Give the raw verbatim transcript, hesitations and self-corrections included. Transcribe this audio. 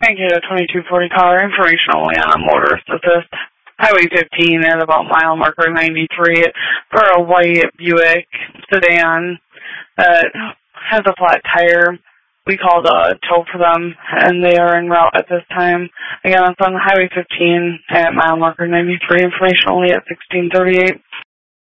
Thank you to twenty-two forty caller. Information only on a motorist assist. Highway fifteen at about mile marker ninety-three for a white Buick sedan that has a flat tire. We called a tow for them, and they are en route at this time. Again, it's on Highway fifteen at mile marker ninety-three. Information only at sixteen thirty-eight.